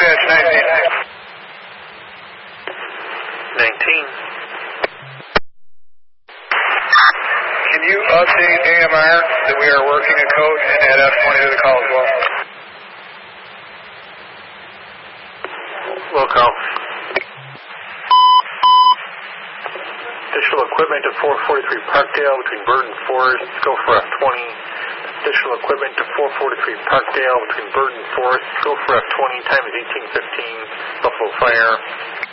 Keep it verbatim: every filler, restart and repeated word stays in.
dash nineteen. nineteen. Can you update A M R that we are working a code and add F twenty to the call as well? Will call. Additional equipment to four forty-three Parkdale between Bird and Forest. Go for F twenty. Additional equipment to four forty-three Parkdale between Bird and Forest. Go for F twenty. Time is eighteen fifteen. Buffalo Fire.